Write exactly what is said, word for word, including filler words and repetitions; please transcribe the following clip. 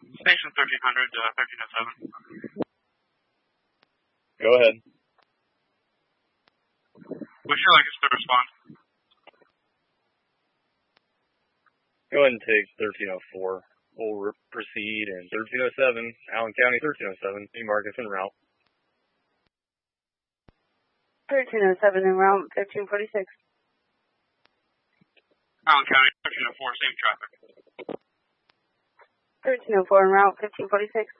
Station thirteen hundred, uh, thirteen oh seven. Go ahead. Would you like us to respond? Go ahead and take thirteen oh four. We'll re- proceed in thirteen oh seven, Allen County thirteen oh seven, New Marcus en route. thirteen oh seven en route, fifteen forty-six. Allen County thirteen oh four, same traffic. thirteen oh four en route, fifteen forty-six.